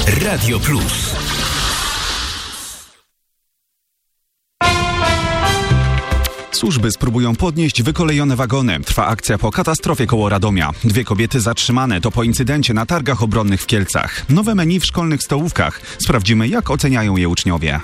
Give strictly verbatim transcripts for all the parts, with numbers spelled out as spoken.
Radio Plus. Służby spróbują podnieść wykolejone wagony. Trwa akcja po katastrofie koło Radomia. Dwie kobiety zatrzymane to po incydencie na targach obronnych w Kielcach. Nowe menu w szkolnych stołówkach. Sprawdzimy, jak oceniają je uczniowie.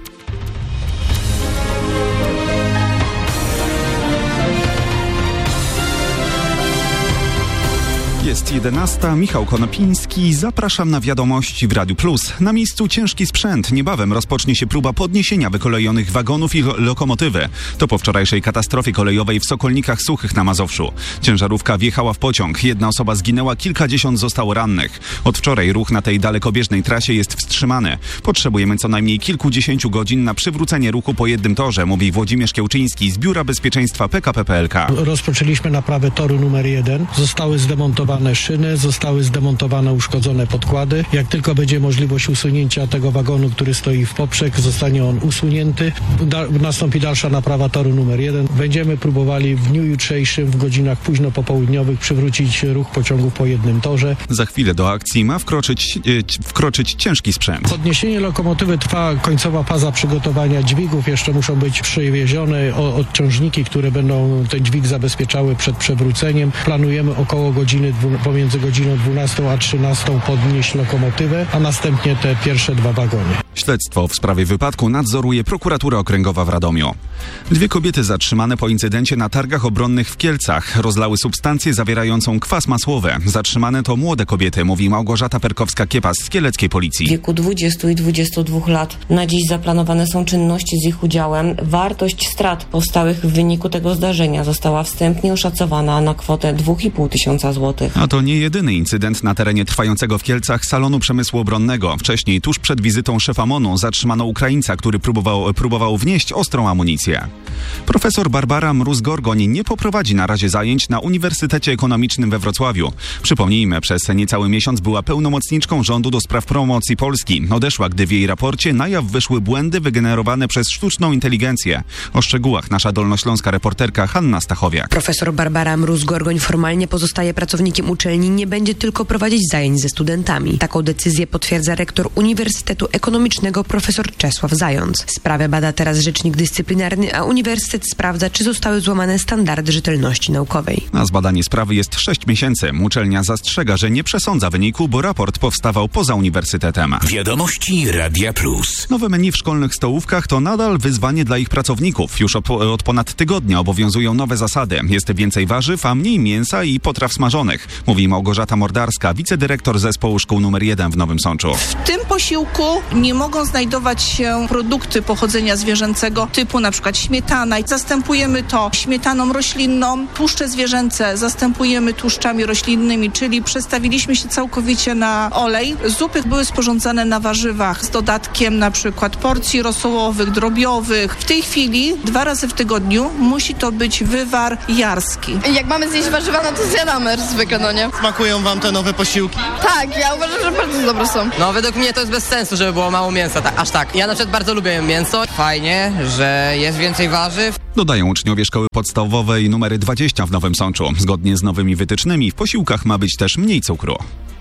Jest jedenasta, Michał Konopiński, zapraszam na wiadomości w Radiu Plus. Na miejscu ciężki sprzęt, niebawem rozpocznie się próba podniesienia wykolejonych wagonów i lokomotywy. To po wczorajszej katastrofie kolejowej w Sokolnikach Suchych na Mazowszu. Ciężarówka wjechała w pociąg, jedna osoba zginęła, kilkadziesiąt zostało rannych. Od wczoraj ruch na tej dalekobieżnej trasie jest wstrzymany. Potrzebujemy co najmniej kilkudziesięciu godzin na przywrócenie ruchu po jednym torze, mówi Włodzimierz Kiełczyński z Biura Bezpieczeństwa P K P P L K. Rozpoczęliśmy naprawę toru numer jeden. Zostały zdemontowane szyny, zostały zdemontowane uszkodzone podkłady. Jak tylko będzie możliwość usunięcia tego wagonu, który stoi w poprzek, zostanie on usunięty. Da- nastąpi dalsza naprawa toru numer jeden. Będziemy próbowali w dniu jutrzejszym, w godzinach późno popołudniowych przywrócić ruch pociągów po jednym torze. Za chwilę do akcji ma wkroczyć, yy, wkroczyć ciężki sprzęt. Podniesienie lokomotywy trwa końcowa faza przygotowania dźwigów. Jeszcze muszą być przywiezione o- odciążniki, które będą ten dźwig zabezpieczały przed przewróceniem. Planujemy około godziny dwunastej pomiędzy godziną dwunastą a trzynastą podnieść lokomotywę, a następnie te pierwsze dwa wagony. Śledztwo w sprawie wypadku nadzoruje prokuratura okręgowa w Radomiu. Dwie kobiety zatrzymane po incydencie na targach obronnych w Kielcach rozlały substancję zawierającą kwas masłowy. Zatrzymane to młode kobiety, mówi Małgorzata Perkowska-Kiepas z kieleckiej policji. W wieku dwudziestu i dwudziestu dwóch lat. Na dziś zaplanowane są czynności z ich udziałem. Wartość strat powstałych w wyniku tego zdarzenia została wstępnie oszacowana na kwotę dwa i pół tysiąca złotych. A to nie jedyny incydent na terenie trwającego w Kielcach salonu przemysłu obronnego. Wcześniej, tuż przed wizytą szefa M O N-u, zatrzymano Ukraińca, który próbował, próbował wnieść ostrą amunicję. Profesor Barbara Mróz-Gorgoń nie poprowadzi na razie zajęć na Uniwersytecie Ekonomicznym we Wrocławiu. Przypomnijmy, przez niecały miesiąc była pełnomocniczką rządu do spraw promocji Polski. Odeszła, gdy w jej raporcie na jaw wyszły błędy wygenerowane przez sztuczną inteligencję. O szczegółach nasza dolnośląska reporterka Hanna Stachowiak. Profesor Barbara Mróz-Gorgoń formalnie pozostaje pracownikiem uczelni, nie będzie tylko prowadzić zajęć ze studentami. Taką decyzję potwierdza rektor Uniwersytetu Ekonomicznego profesor Czesław Zając. Sprawę bada teraz rzecznik dyscyplinarny, a uniwersytet sprawdza, czy zostały złamane standardy rzetelności naukowej. Na zbadanie sprawy jest sześć miesięcy. Uczelnia zastrzega, że nie przesądza wyniku, bo raport powstawał poza uniwersytetem. Wiadomości Radia Plus. Nowe menu w szkolnych stołówkach to nadal wyzwanie dla ich pracowników. Już od, od ponad tygodnia obowiązują nowe zasady. Jest więcej warzyw, a mniej mięsa i potraw smażonych, mówi Małgorzata Mordarska, wicedyrektor zespołu szkół numer jeden w Nowym Sączu. W tym posiłku nie mogą znajdować się produkty pochodzenia zwierzęcego typu na przykład śmietana. Zastępujemy to śmietaną roślinną, tłuszcze zwierzęce zastępujemy tłuszczami roślinnymi, czyli przestawiliśmy się całkowicie na olej. Zupy były sporządzane na warzywach z dodatkiem na przykład porcji rosołowych, drobiowych. W tej chwili dwa razy w tygodniu musi to być wywar jarski. Jak mamy zjeść warzywa, no to zjadamy zwykle, no nie? Smakują wam te nowe posiłki? Tak, ja uważam, że bardzo dobre są. No według mnie to jest bez sensu, żeby było mało mięsa, tak, aż tak. Ja na przykład bardzo lubię mięso. Fajnie, że jest więcej warzyw. Dodają uczniowie szkoły podstawowej numery dwadzieścia w Nowym Sączu. Zgodnie z nowymi wytycznymi w posiłkach ma być też mniej cukru.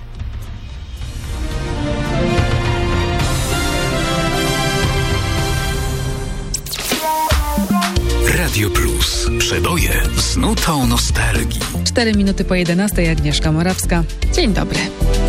Radio Plus. Przeboje z nutą nostalgii. Cztery minuty po jedenastej, Agnieszka Morawska. Dzień dobry.